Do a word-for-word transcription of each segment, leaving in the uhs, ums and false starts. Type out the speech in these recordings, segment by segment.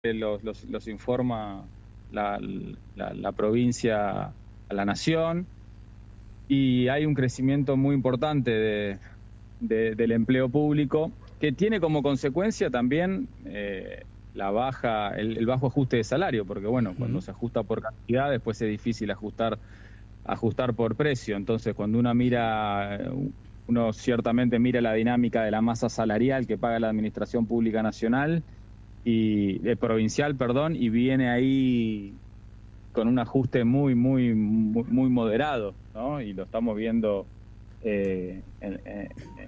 los, los, los informa la, la, la provincia a la nación, y hay un crecimiento muy importante de, de, del empleo público, que tiene como consecuencia también eh, la baja, el, el bajo ajuste de salario, porque bueno, uh-huh. cuando se ajusta por cantidad, después es difícil ajustar, ajustar por precio. Entonces, cuando uno mira, uno ciertamente mira la dinámica de la masa salarial que paga la Administración Pública Nacional, y eh, provincial, perdón, y viene ahí con un ajuste muy, muy, muy, muy moderado, ¿no? Y lo estamos viendo eh, en, en,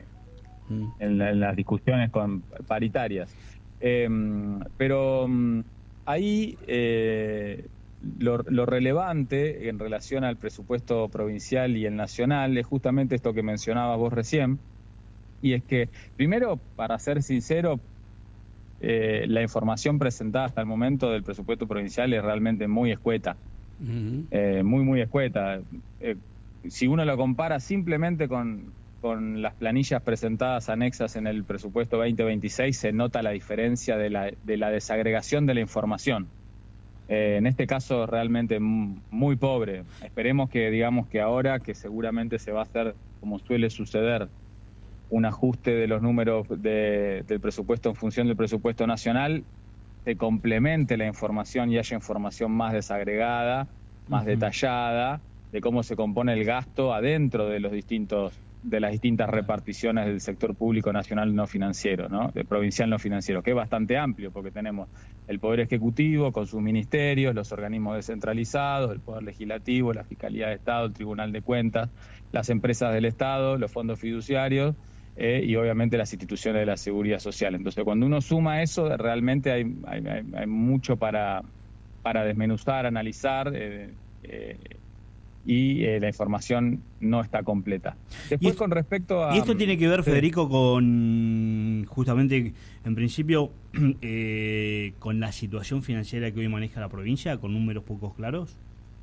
en, la, en las discusiones con paritarias. Eh, pero ahí eh, lo, lo relevante en relación al presupuesto provincial y el nacional es justamente esto que mencionabas vos recién, y es que, primero, para ser sincero, Eh, la información presentada hasta el momento del presupuesto provincial es realmente muy escueta, uh-huh. eh, muy, muy escueta. Eh, si uno lo compara simplemente con, con las planillas presentadas anexas en el presupuesto veinte veintiséis, se nota la diferencia de la, de la desagregación de la información. Eh, en este caso, realmente muy pobre. Esperemos que, digamos, que ahora, que seguramente se va a hacer, como suele suceder, un ajuste de los números de, del presupuesto en función del presupuesto nacional, se complemente la información y haya información más desagregada, más uh-huh. detallada, de cómo se compone el gasto adentro de los distintos, de las distintas reparticiones del sector público nacional no financiero, ¿no? De provincial no financiero, que es bastante amplio, porque tenemos el Poder Ejecutivo con sus ministerios, los organismos descentralizados, el Poder Legislativo, la Fiscalía de Estado, el Tribunal de Cuentas, las empresas del Estado, los fondos fiduciarios, Eh, y obviamente las instituciones de la seguridad social. Entonces, cuando uno suma eso, realmente hay, hay, hay mucho para, para desmenuzar, analizar, eh, eh, y eh, la información no está completa. Después, con respecto a... Y esto tiene que ver, sí. Federico, con justamente, en principio, eh, con la situación financiera que hoy maneja la provincia, con números pocos claros.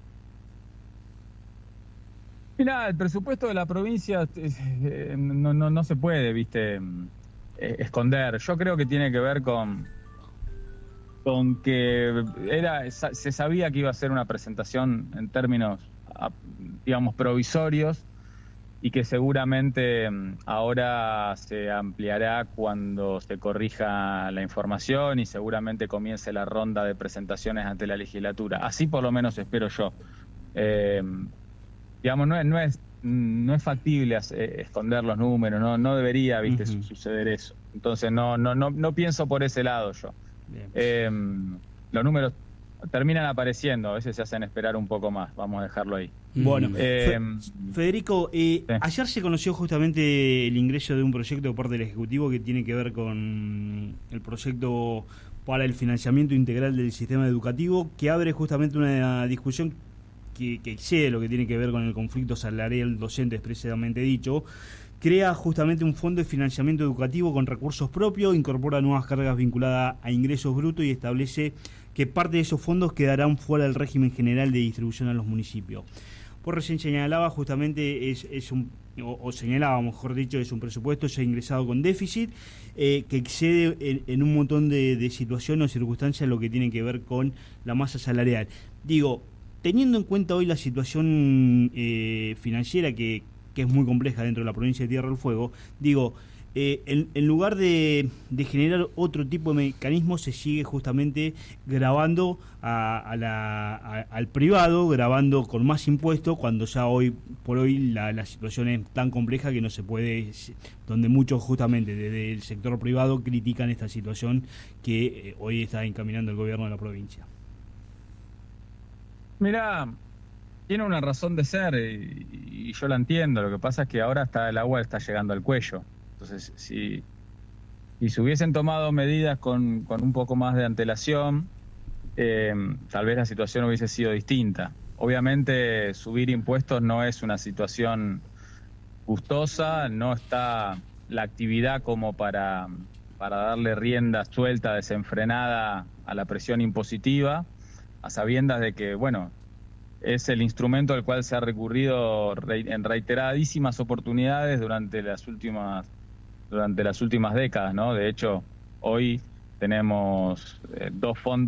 Mira, el presupuesto de la provincia eh, no, no, no se puede, viste, eh, esconder. Yo creo que tiene que ver con, con que era, se sabía que iba a ser una presentación en términos, digamos, provisorios, y que seguramente ahora se ampliará cuando se corrija la información y seguramente comience la ronda de presentaciones ante la legislatura. Así por lo menos espero yo. Eh, Digamos, no es, no es, no es factible hacer, esconder los números, no, no debería, viste, uh-huh. suceder eso. Entonces no, no, no, no pienso por ese lado yo. Eh, los números terminan apareciendo, a veces se hacen esperar un poco más, vamos a dejarlo ahí. Bueno, eh, Federico, eh, sí. ayer se conoció justamente el ingreso de un proyecto por parte del Ejecutivo que tiene que ver con el proyecto para el financiamiento integral del sistema educativo, que abre justamente una discusión Que, que excede lo que tiene que ver con el conflicto salarial docente expresamente dicho. Crea justamente un fondo de financiamiento educativo con recursos propios, incorpora nuevas cargas vinculadas a ingresos brutos y establece que parte de esos fondos quedarán fuera del régimen general de distribución a los municipios. Por recién señalaba, justamente es, es un, o, o señalaba, mejor dicho, es un presupuesto ya ingresado con déficit, eh, que excede en, en un montón de, de situaciones o circunstancias lo que tiene que ver con la masa salarial. Digo, teniendo en cuenta hoy la situación eh, financiera que, que es muy compleja dentro de la provincia de Tierra del Fuego, digo, eh, en, en lugar de, de generar otro tipo de mecanismo, se sigue justamente grabando a, a la, a, al privado, grabando con más impuestos, cuando ya hoy por hoy la, la situación es tan compleja que no se puede, donde muchos justamente desde el sector privado critican esta situación que eh, hoy está encaminando el gobierno de la provincia. Mirá, tiene una razón de ser y, y yo la entiendo. Lo que pasa es que ahora está el agua está llegando al cuello. Entonces, si, si se hubiesen tomado medidas con, con un poco más de antelación, eh, tal vez la situación hubiese sido distinta. Obviamente, subir impuestos no es una situación gustosa, no está la actividad como para, para darle rienda suelta, desenfrenada a la presión impositiva, a sabiendas de que, bueno, es el instrumento al cual se ha recurrido en reiteradísimas oportunidades durante las últimas durante las últimas décadas, ¿no? De hecho, hoy tenemos eh, dos fondos